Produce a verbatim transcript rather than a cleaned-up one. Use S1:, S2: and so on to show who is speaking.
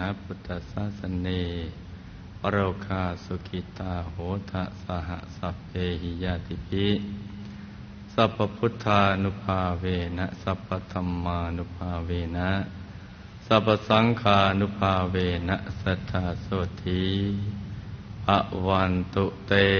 S1: าพุทธศาสเนโรคาสุขิตาโหทะสหสัพเพหิยาติภิสัพพพุทธานุภาเวนะสัพพธัมมานุภาเวนะสัพพสังฆานุภาเวนะสัทธาโสธีภวันตุเต